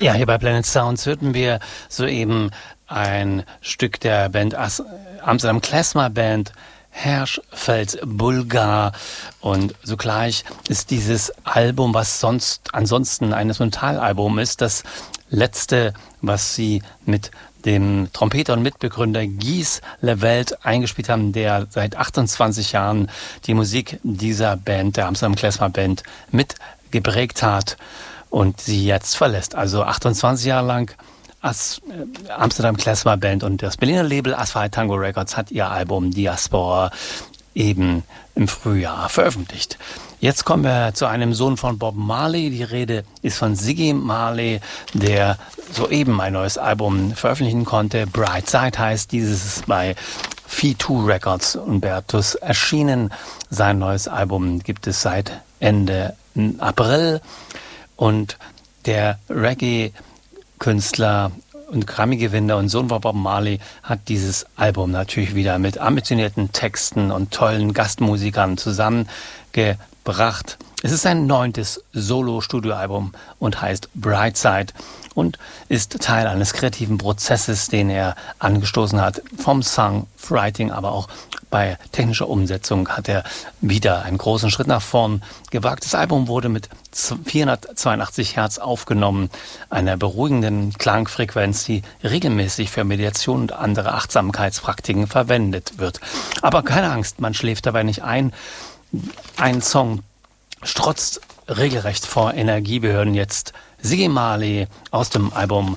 Ja, hier bei Planet Sounds hörten wir soeben ein Stück der Band Amsterdam Klezmer Band Herschfeld Bulgar, und sogleich ist dieses Album, was sonst ansonsten ein Instrumentalalbum ist, das letzte, was sie mit dem Trompeter und Mitbegründer Guys Levelt eingespielt haben, der seit 28 Jahren die Musik dieser Band, der Amsterdam Klezmer Band, mitgeprägt hat und sie jetzt verlässt. Also 28 Jahre lang Amsterdam Klezmer Band, und das Berliner Label Asphalt Tango Records hat ihr Album Diaspora eben im Frühjahr veröffentlicht. Jetzt kommen wir zu einem Sohn von Bob Marley. Die Rede ist von Ziggy Marley, der soeben ein neues Album veröffentlichen konnte. Brightside heißt dieses, ist bei Fee2 Records Umbertus erschienen. Sein neues Album gibt es seit Ende April, und der Reggae-Künstler und Grammy-Gewinner und Sohn von Bob Marley hat dieses Album natürlich wieder mit ambitionierten Texten und tollen Gastmusikern zusammengebracht. Es ist sein 9. Solo-Studioalbum und heißt Brightside und ist Teil eines kreativen Prozesses, den er angestoßen hat. Vom Songwriting, aber auch bei technischer Umsetzung hat er wieder einen großen Schritt nach vorn gewagt. Das Album wurde mit 482 Hertz aufgenommen, einer beruhigenden Klangfrequenz, die regelmäßig für Meditation und andere Achtsamkeitspraktiken verwendet wird. Aber keine Angst, man schläft dabei nicht ein. Ein Song strotzt regelrecht vor Energie. Wir hören jetzt Ziggy Marley aus dem Album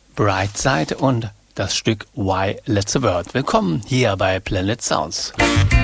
Brightside und das Stück Why Let's a Word. Willkommen hier bei Planet Sounds.